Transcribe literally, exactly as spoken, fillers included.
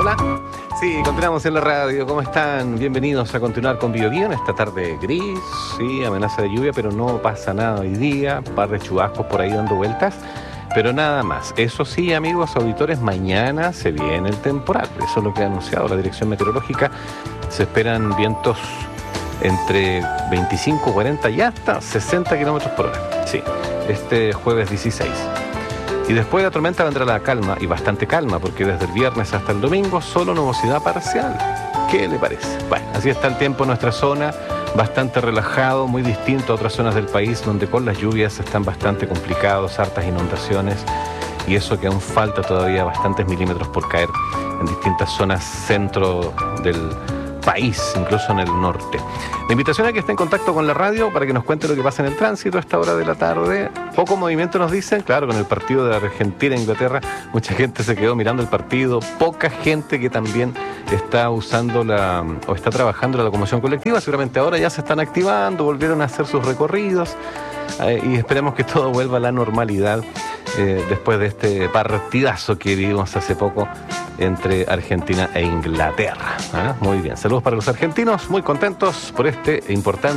hola. Sí, continuamos en la radio. ¿Cómo están? Bienvenidos a continuar con Bio Bio en esta tarde gris. Sí, amenaza de lluvia, pero no pasa nada hoy día. Un par de chubascos por ahí dando vueltas. Pero nada más. Eso sí, amigos auditores, mañana se viene el temporal. Eso es lo que ha anunciado la Dirección Meteorológica. Se esperan vientos entre veinticinco, cuarenta y hasta sesenta kilómetros por hora. Sí, este jueves dieciséis. Y después de la tormenta vendrá la calma, y bastante calma, porque desde el viernes hasta el domingo solo nubosidad parcial. ¿Qué le parece? Bueno, así está el tiempo en nuestra zona, bastante relajado, muy distinto a otras zonas del país, donde con las lluvias están bastante complicados, hartas inundaciones, y eso que aún falta todavía bastantes milímetros por caer en distintas zonas centro del país, incluso en el norte. La invitación a que esté en contacto con la radio para que nos cuente lo que pasa en el tránsito a esta hora de la tarde. Poco movimiento nos dicen, claro, con el partido de Argentina e Inglaterra, mucha gente se quedó mirando el partido, poca gente que también está usando la, o está trabajando la locomoción colectiva, seguramente ahora ya se están activando, volvieron a hacer sus recorridos, eh, y esperemos que todo vuelva a la normalidad eh, después de este partidazo que vivimos hace poco entre Argentina e Inglaterra. ¿Eh? Muy bien, saludos para los argentinos, muy contentos por este importante